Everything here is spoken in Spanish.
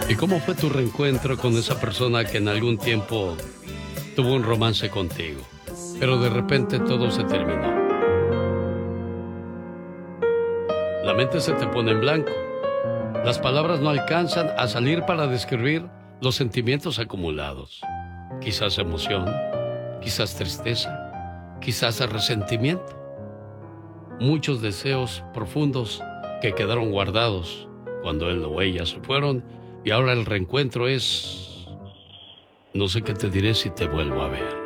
¿Y cómo fue tu reencuentro con esa persona que en algún tiempo tuvo un romance contigo, pero de repente todo se terminó? La mente se te pone en blanco. Las palabras no alcanzan a salir para describir los sentimientos acumulados. Quizás emoción, quizás tristeza, quizás resentimiento. Muchos deseos profundos que quedaron guardados cuando él o ella se fueron y ahora el reencuentro es... No sé qué te diré si te vuelvo a ver.